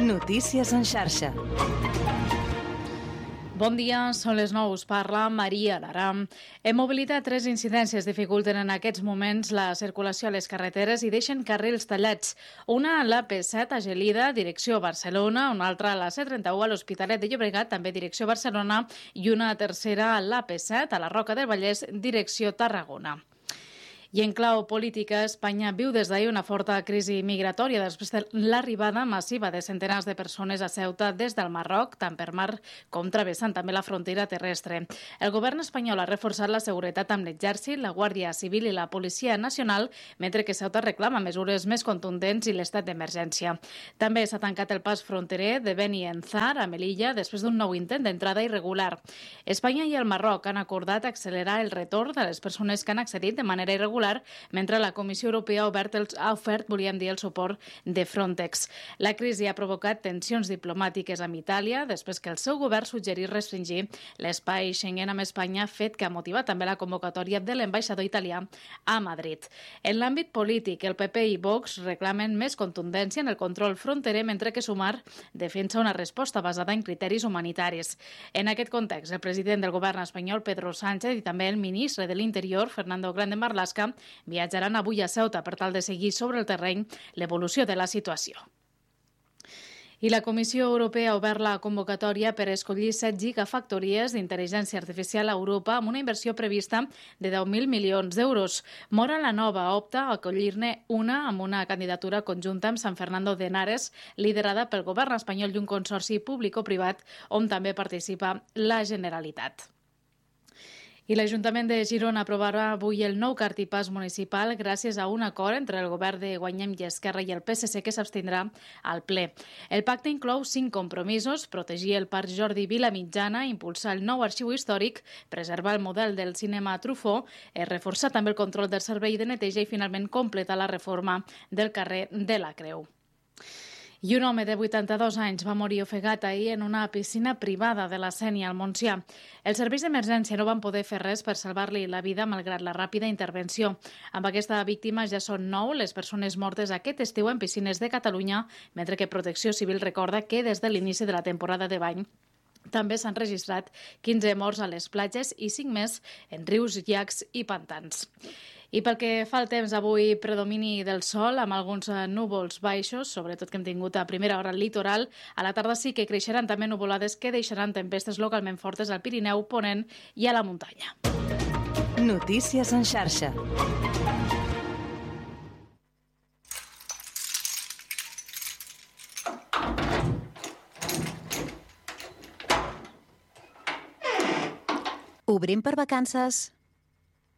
Notícies en xarxa. Bon dia, són les 9, us parla Maria Lara. En mobilitat, 3 incidències dificulten en aquests moments la circulació a les carreteres i deixen carrils tallats. Una a l'AP7 a Gelida, direcció Barcelona, una altra a la C31 a l'Hospitalet de Llobregat, també direcció Barcelona, i una tercera a l'AP7 a la Roca del Vallès, direcció Tarragona. I en clau política, Espanya viu des d'ahir una forta crisi migratòria després de l'arribada massiva de centenars de persones a Ceuta des del Marroc, tant per mar com travessant també la frontera terrestre. El govern espanyol ha reforçat la seguretat amb l'exèrcit, la Guàrdia Civil i la Policia Nacional, mentre que Ceuta reclama mesures més contundents i l'estat d'emergència. També s'ha tancat el pas fronterer de Beni Enzar a Melilla després d'un nou intent d'entrada irregular. Espanya i el Marroc han acordat accelerar el retorn de les persones que han accedit de manera irregular, mentre la Comissió Europea ha ofert el suport de Frontex. La crisi ha provocat tensions diplomàtiques amb Itàlia després que el seu govern suggerís restringir l'espai Schengen amb Espanya, fet que ha motivat també la convocatòria de l'ambaixador italià a Madrid. En l'àmbit polític, el PP i Vox reclamen més contundència en el control fronterer, mentre que Sumar defensa una resposta basada en criteris humanitaris. En aquest context, el president del govern espanyol, Pedro Sánchez, i també el ministre de l'Interior, Fernando Grande Marlaska, viatjaran avui a Ceuta per tal de seguir sobre el terreny l'evolució de la situació. I la Comissió Europea ha obert la convocatòria per escollir 7 gigafactories d'intel·ligència artificial a Europa amb una inversió prevista de 10.000 milions d'euros. Mora la Nova opta a acollir-ne una amb una candidatura conjunta amb San Fernando de Henares, liderada pel govern espanyol i un consorci públic-privat on també participa la Generalitat. I l'Ajuntament de Girona aprovarà avui el nou cartipàs municipal gràcies a un acord entre el govern de Guanyem i Esquerra i el PSC que s'abstindrà al ple. El pacte inclou 5 compromisos: protegir el Parc Jordi Vilamitjana, impulsar el nou arxiu històric, preservar el model del cinema Truffaut, reforçar també el control del servei de neteja i finalment completar la reforma del carrer de la Creu. I un home de 82 anys va morir ofegat ahir en una piscina privada de la Sénia, al Montsià. Els serveis d'emergència no van poder fer res per salvar-li la vida malgrat la ràpida intervenció. Amb aquesta víctima ja són 9 les persones mortes aquest estiu en piscines de Catalunya, mentre que Protecció Civil recorda que des de l'inici de la temporada de bany també s'han registrat 15 morts a les platges i 5 més en rius, llacs i pantans. I pel que fa al temps, avui predomini del sol amb alguns núvols baixos, sobretot que hem tingut a primera hora al litoral. A la tarda sí que creixeran també nuvolades que deixaran tempestes localment fortes al Pirineu, Ponent i a la muntanya. Notícies en xarxa. Obrim per vacances.